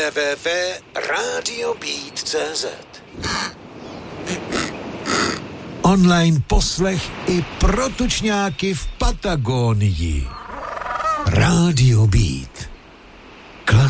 www.radiobeat.cz. Online poslech i pro tučňáky v Patagonii. Radio Beat.